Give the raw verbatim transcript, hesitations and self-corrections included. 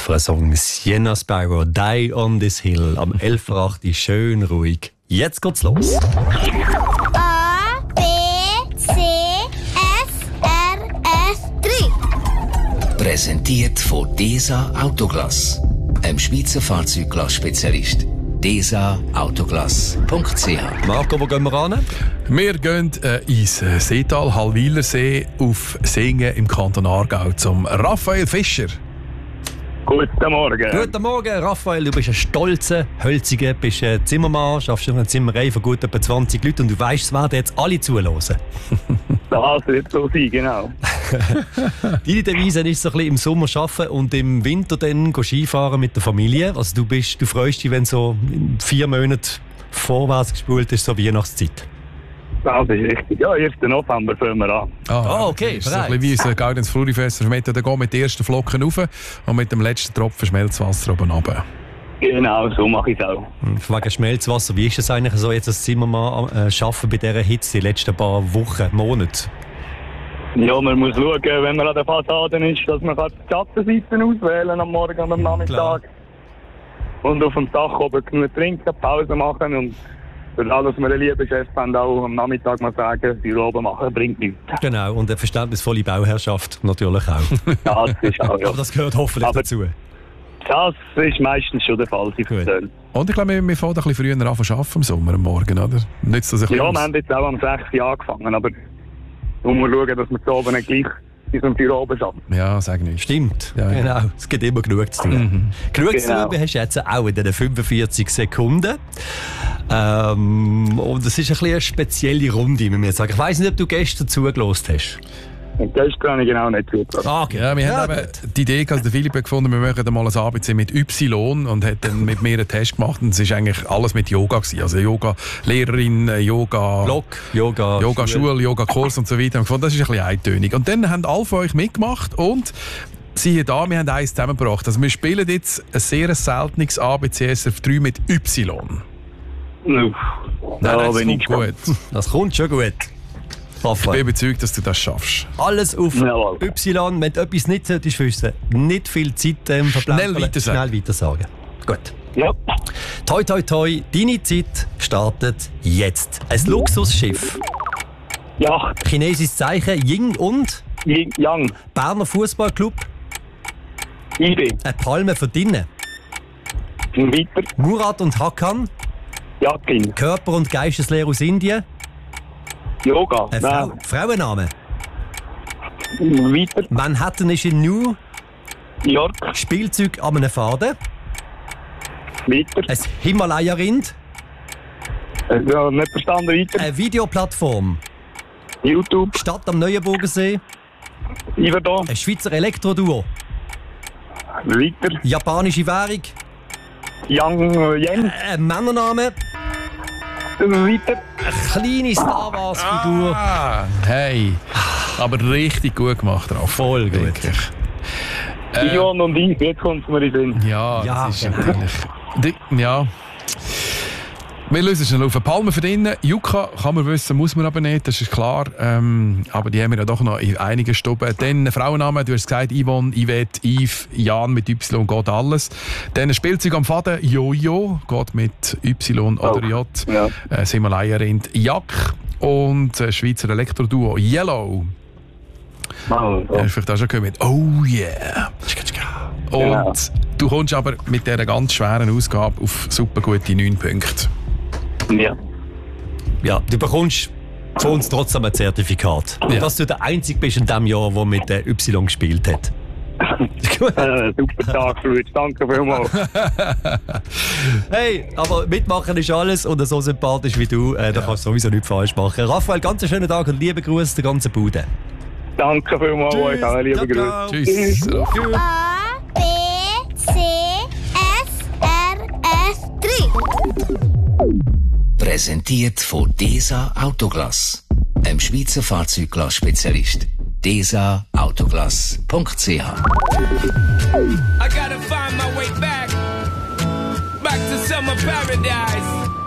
für einen Song Sienna Sparrow, Die on this Hill, am elf Uhr acht schön ruhig. Jetzt geht's los. A, B, C, F, R, S, drei. Präsentiert von DESA Autoglass, einem Schweizer Fahrzeugglass-Spezialist. desa autoglass punkt c h. Marco, wo gehen wir ran? Wir gehen äh, ins äh, Seetal, Hallwilersee, auf Singen im Kanton Aargau zum Raphael Fischer. Guten Morgen. Guten Morgen, Raphael. Du bist ein stolzer, hölziger, bist ein Zimmermann, schaffst in einer Zimmerei von gut etwa zwanzig Leuten und du weißt, es werden jetzt alle zuhören. Das wird so sein, genau. Deine Devise ist so ein bisschen im Sommer arbeiten und im Winter dann Skifahren mit der Familie. Also du, bist, du freust dich, wenn so in vier Monate vorwärts gespult ist, so Weihnachtszeit. Das ist richtig. Ja, ersten November fangen wir an. Ah, okay, Das ist so ein bisschen wie unser Gaudens Flurifest. Wir gehen mit den ersten Flocken rauf und mit dem letzten Tropfen Schmelzwasser oben runter. Genau, so mache ich es auch. Wegen Schmelzwasser, wie ist es eigentlich so, jetzt als Zimmermann äh, arbeiten bei dieser Hitze die letzten paar Wochen, Monate? Ja, man muss schauen, wenn man an der Fassade ist, dass man die Schattenseiten auswählen am Morgen und am Nachmittag. Und auf dem Dach oben genug trinken, Pause machen und für das, was wir einen lieben Chef haben, auch am Nachmittag mal sagen, die oben machen, bringt nichts. Genau, und eine verständnisvolle Bauherrschaft natürlich auch. Das ist auch, ja. Aber das gehört hoffentlich Aber dazu. Das ist meistens schon der Fall, Sie Gut. erzählen. Und ich glaube, wir, wir fangen ein bisschen früher an zu arbeiten im Sommer, am Morgen, oder? Nützt das ein bisschen Ja, aus? wir haben jetzt auch am sechs Uhr angefangen, aber wir müssen schauen, dass wir zu oben nicht gleich bis um vier Uhr oben schaffen. Ja, sag nicht. Stimmt, Ja, ja. genau. Es gibt immer genug zu tun. Mhm. Genug zu Genau. tun hast du jetzt auch in den fünfundvierzig Sekunden. Ähm, und es ist ein bisschen eine spezielle Runde, wie wir sagen. Ich weiss nicht, ob du gestern zugelassen hast. Und gestern habe ich genau nicht zugelassen. Ah, okay. Ja, wir Ja, haben eben gut. die Idee, also der Philipp hat gefunden, wir machen mal ein A B C mit Y und hat dann mit mir einen Test gemacht und es war eigentlich alles mit Yoga gewesen. Also Yoga-Lehrerin, Yoga... Blog, Yoga, Yoga-Schule, Yoga-Kurs und so weiter. Und gefunden, das ist ein bisschen eintönig. Und dann haben alle von euch mitgemacht und siehe da, wir haben eins zusammengebracht. Also wir spielen jetzt ein sehr seltenes A B C S R F drei mit Y. Uff. Nein, Da nein, das bin ich kommt gut. Das kommt schon gut. Ich bin Raphael. überzeugt, dass du das schaffst. Alles auf Jawohl. Y, wenn du etwas nicht solltest wissen, nicht viel Zeit ähm, verplempern. Schnell weitersagen. Schnell weitersagen. Gut. Ja. Toi, toi, toi, deine Zeit startet jetzt. Ein Luxusschiff, Yacht. chinesisches Zeichen, Ying und Y- Yang. Berner Fußballclub, I B. eine Palme für drinnen, Weiter. Murat und Hakan, Yakin. Körper- und Geisteslehre aus Indien, Yoga. ein Frau Frauenname, Nein. Weiter. Manhattan ist in New, York. Spielzeug an einem Faden, Weiter. ein Himalaya-Rind, Ja, nicht verstanden. Weiter. eine Videoplattform, YouTube. Stadt am Neuenburgensee, Iverdon. ein Schweizer Elektroduo, Weiter. japanische Währung, Yang. äh, Yen. ein Männername, Weiter. kleine Star Wars-Figur. Ah, hey. Aber richtig gut gemacht, Ralf. Voll gut. Denke ich. Äh, Ion und ich. Jetzt kommt es mir in den Sinn. Ja, Ja, das ist genau. natürlich... Die, ja. Wir lösen schnell auf. Palme für drinnen. Yucca kann man wissen, muss man aber nicht, das ist klar. Ähm, aber die haben wir ja doch noch in einigen Stuben. Dann Frauenname, du hast gesagt, Yvonne, Yvette, Yves, Jan mit Y, geht alles. Dann ein Spielzeug am Faden, Jojo, geht mit Y oder J. Ja. Äh, Himalaya-Rind, Jack und äh, Schweizer Elektroduo, Yellow. Oh, Ja, hast du vielleicht auch schon gehört mit «Oh yeah». Und Genau. du kommst aber mit dieser ganz schweren Ausgabe auf super gute neun Punkte. ja. Ja, du bekommst von uns trotzdem ein Zertifikat. Ja. Dass du der Einzige bist in diesem Jahr, der mit der Y gespielt hat. Gut. Äh, super Tag, Fluid. Danke vielmals. Hey, aber mitmachen ist alles und so sympathisch wie du, äh, da kannst du sowieso nichts falsch machen. Raphael, ganz einen schönen Tag und liebe Grüße der ganzen Bude. Danke vielmals euch. Auch liebe Grüße. Ciao. Tschüss. A, B, C, F, R, S, drei. Präsentiert von DESA Autoglass, einem Schweizer Fahrzeugglass-Spezialist. desa autoglass punkt c h. I gotta find my way back, back to summer paradise.